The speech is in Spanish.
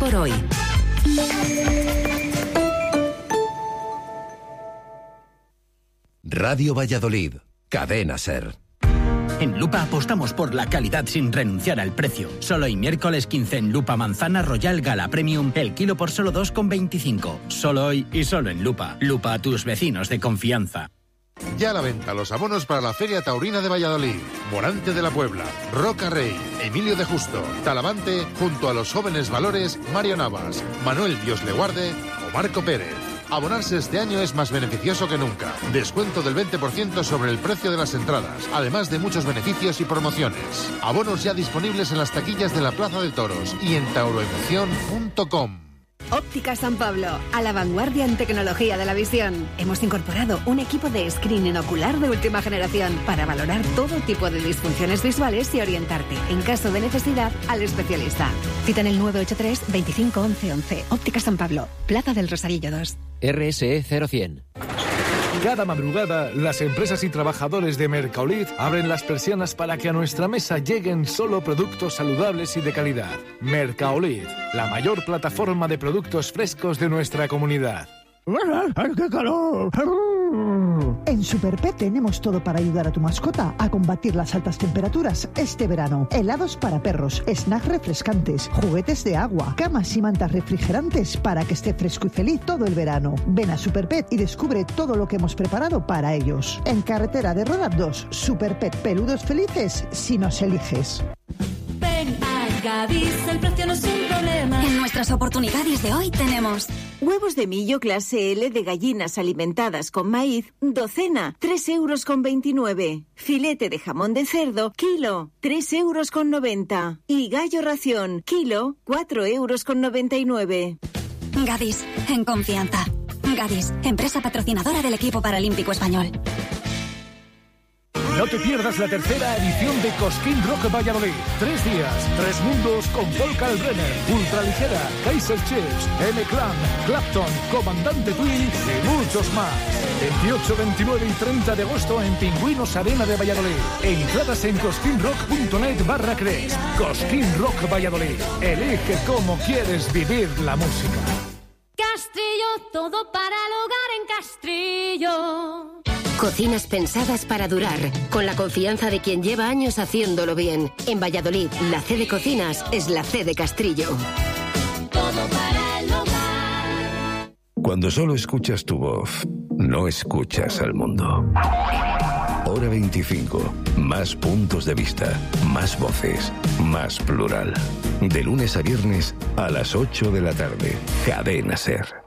por hoy. Radio Valladolid, Cadena SER. En Lupa apostamos por la calidad sin renunciar al precio. Solo hoy miércoles 15 en Lupa Manzana Royal Gala Premium, el kilo por solo 2,25. Solo hoy y solo en Lupa. Lupa, a tus vecinos de confianza. Ya a la venta los abonos para la Feria Taurina de Valladolid. Morante de la Puebla, Roca Rey, Emilio de Justo, Talavante, junto a los jóvenes valores Mario Navas, Manuel Dios le guarde o Marco Pérez. Abonarse este año es más beneficioso que nunca. Descuento del 20% sobre el precio de las entradas, además de muchos beneficios y promociones. Abonos ya disponibles en las taquillas de la Plaza de Toros y en tauroemoción.com. Óptica San Pablo, a la vanguardia en tecnología de la visión. Hemos incorporado un equipo de screening ocular de última generación para valorar todo tipo de disfunciones visuales y orientarte, en caso de necesidad, al especialista. Cita en el 983 25 11 11. Óptica San Pablo, Plaza del Rosarillo 2. RSE 0100. Cada madrugada, las empresas y trabajadores de Mercaolid abren las persianas para que a nuestra mesa lleguen solo productos saludables y de calidad. Mercaolid, la mayor plataforma de productos frescos de nuestra comunidad. ¡Qué calor! En Superpet tenemos todo para ayudar a tu mascota a combatir las altas temperaturas este verano. Helados para perros, snacks refrescantes, juguetes de agua, camas y mantas refrigerantes para que esté fresco y feliz todo el verano. Ven a Superpet y descubre todo lo que hemos preparado para ellos. En Carretera de Roda 2, Superpet, peludos felices si nos eliges. Ven a Gadis, el precio no es un problema. En nuestras oportunidades de hoy tenemos huevos de millo clase L de gallinas alimentadas con maíz, docena, 3,29 €. Filete de jamón de cerdo, kilo, 3,90 €. Y gallo ración, kilo, 4,99 €. Gadis, en confianza. Gadis, empresa patrocinadora del equipo paralímpico español. No te pierdas la tercera edición de Cosquín Rock Valladolid. 3 días, 3 mundos con Paul Kalbrenner, Ultraligera, Kaiser Chiefs, M-Clan, Clapton, Comandante Twin y muchos más. 28, 29 y 30 de agosto en Pingüinos Arena de Valladolid. Entradas en cosquinrock.net/Cres. Cosquín Rock Valladolid. Elige cómo quieres vivir la música. Castrillo, todo para el hogar en Castrillo. Cocinas pensadas para durar, con la confianza de quien lleva años haciéndolo bien. En Valladolid, la C de Cocinas es la C de Castrillo. Todo para el hogar. Cuando solo escuchas tu voz, no escuchas al mundo. Hora 25. Más puntos de vista, más voces, más plural. De lunes a viernes a las 8 de la tarde. Cadena SER.